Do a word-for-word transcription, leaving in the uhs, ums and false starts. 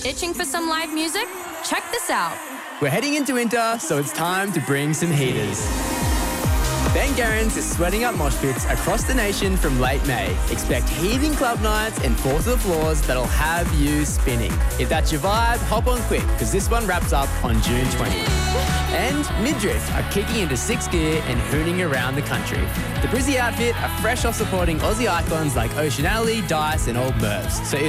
Itching for some live music? Check this out. We're heading into winter, so it's time to bring some heaters. Ben Garens is sweating up mosh pits across the nation from late May. Expect heaving club nights and four to the floors that'll have you spinning. If that's your vibe, hop on quick, because this one wraps up on June twentieth. And Midriff are kicking into sixth gear and hooning around the country. The Brizzy outfit are fresh off supporting Aussie icons like Ocean Alley, Dice and Old Mervs. So